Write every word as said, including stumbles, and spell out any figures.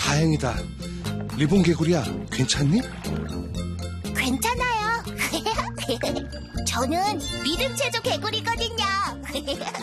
다행이다. 리본 개구리야, 괜찮니? 괜찮아요. 저는 믿음 체조 개구리거든요.